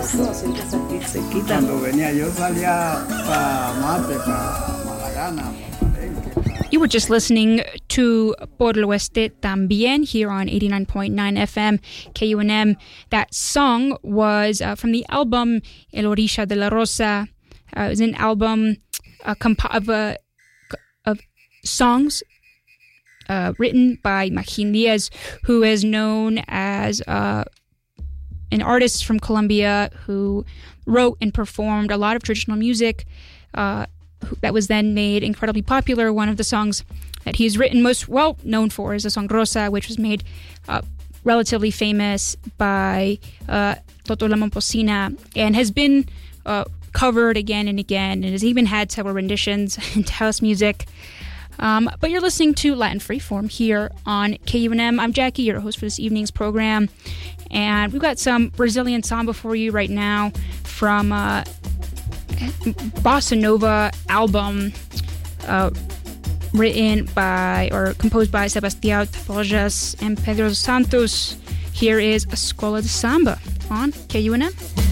pasó, siempre se quitan. Cuando venía yo salía para Mate, para Malagana, para Palenque. You were just listening to Por el Oeste También here on 89.9 FM KUNM. That song was from the album El Orisha de la Rosa. It was an album of songs written by Magin Diaz, who is known as an artist from Colombia who wrote and performed a lot of traditional music that was then made incredibly popular. One of the songs that he's written most well known for is the song Rosa, which was made relatively famous by Toto La Momposina and has been covered again and again, and has even had several renditions into house music. But you're listening to Latin Freeform here on KUNM. I'm Jackie, your host for this evening's program, and we've got some Brazilian samba for you right now from Bossa Nova album written by or composed by Sebastião Tabojas and Pedro Santos. Here is Escola de Samba on KUNM.